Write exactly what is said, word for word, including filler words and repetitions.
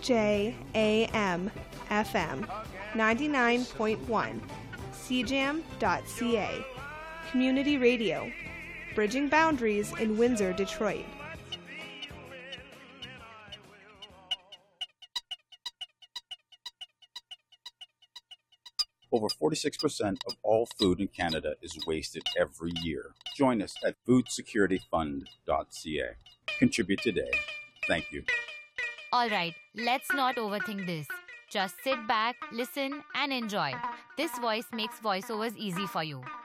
J A M F M ninety-nine point one, C jam dot C A. Community Radio, bridging boundaries in Windsor, Detroit. Over forty-six percent of all food in Canada is wasted every year. Join us at food security fund dot C A. Contribute today. Thank you. All right, let's not overthink this. Just sit back, listen, and enjoy. This voice makes voiceovers easy for you.